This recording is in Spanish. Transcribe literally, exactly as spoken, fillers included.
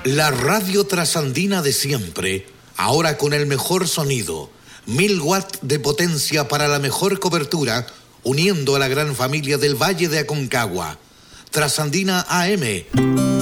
La radio trasandina de siempre, ahora con el mejor sonido, mil watts de potencia para la mejor cobertura, uniendo a la gran familia del Valle de Aconcagua. Trasandina A M.